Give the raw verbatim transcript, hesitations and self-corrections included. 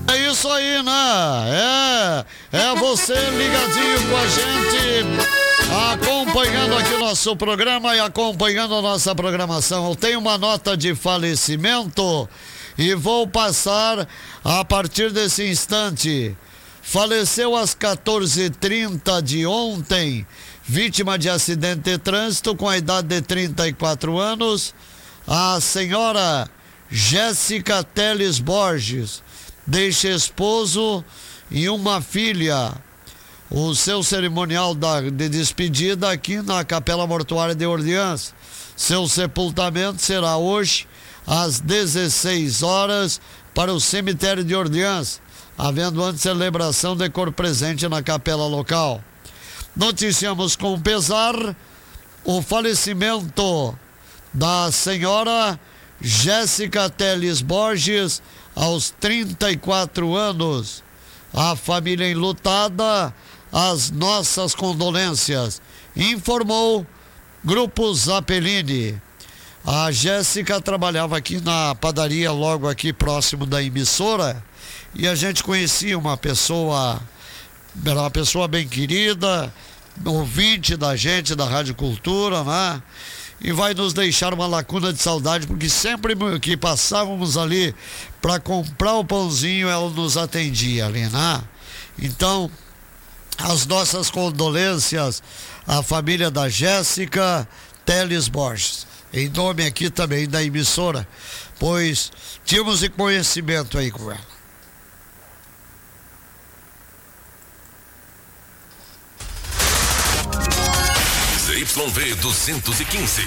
É isso aí, né? É, é você ligadinho com a gente, acompanhando aqui o nosso programa e acompanhando a nossa programação. Eu tenho uma nota de falecimento e vou passar a partir desse instante. Faleceu às quatorze e trinta de ontem, vítima de acidente de trânsito com a idade de trinta e quatro anos, a senhora Jéssica Teles Borges. Deixa esposo e uma filha. O seu cerimonial de despedida aqui na Capela Mortuária de Orleans. Seu sepultamento será hoje às dezesseis horas para o cemitério de Orleans, havendo antes celebração de cor presente na capela local. Noticiamos com pesar o falecimento da senhora Jéssica Teles Borges aos trinta e quatro anos. A família enlutada, as nossas condolências, informou Grupo Zappellini. A Jéssica trabalhava aqui na padaria, logo aqui próximo da emissora, e a gente conhecia uma pessoa, era uma pessoa bem querida, ouvinte da gente, da Rádio Cultura, né? E vai nos deixar uma lacuna de saudade, porque sempre que passávamos ali para comprar o pãozinho, ela nos atendia ali, né? Então, as nossas condolências à família da Jéssica Teles Borges, em nome aqui também da emissora, pois tínhamos conhecimento aí com ela. Z Y V duzentos e quinze,